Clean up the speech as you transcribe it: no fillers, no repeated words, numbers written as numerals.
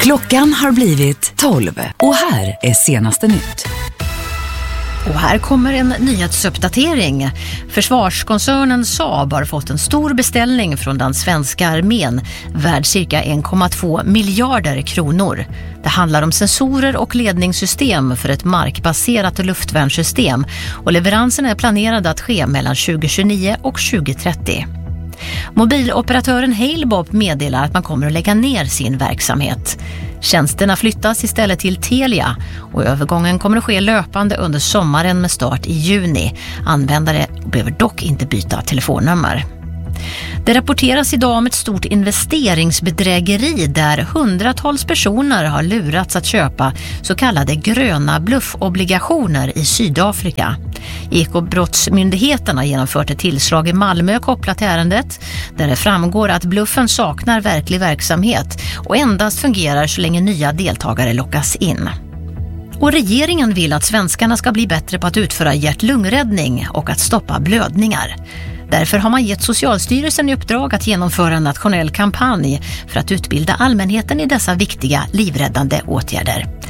Klockan har blivit 12 och här är senaste nytt. Och här kommer en nyhetsuppdatering. Försvarskoncernen Saab har fått en stor beställning från den svenska armén värd cirka 1,2 miljarder kronor. Det handlar om sensorer och ledningssystem för ett markbaserat luftvärnssystem och leveransen är planerad att ske mellan 2029 och 2030. Mobiloperatören Halebop meddelar att man kommer att lägga ner sin verksamhet. Tjänsterna flyttas istället till Telia och övergången kommer att ske löpande under sommaren med start i juni. Användare behöver dock inte byta telefonnummer. Det rapporteras idag om ett stort investeringsbedrägeri där hundratals personer har lurats att köpa så kallade gröna bluffobligationer i Sydafrika. Ekobrottsmyndigheten har genomfört ett tillslag i Malmö kopplat till ärendet där det framgår att bluffen saknar verklig verksamhet och endast fungerar så länge nya deltagare lockas in. Och regeringen vill att svenskarna ska bli bättre på att utföra hjärt-lungräddning och att stoppa blödningar. Därför har man gett Socialstyrelsen i uppdrag att genomföra en nationell kampanj för att utbilda allmänheten i dessa viktiga livräddande åtgärder.